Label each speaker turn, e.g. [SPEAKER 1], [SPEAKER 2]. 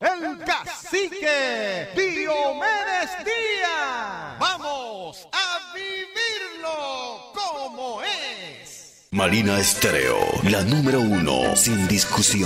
[SPEAKER 1] el cacique Diomedes Díaz. Vamos a vivirlo como es.
[SPEAKER 2] Marina Estéreo, la número 1, sin discusión.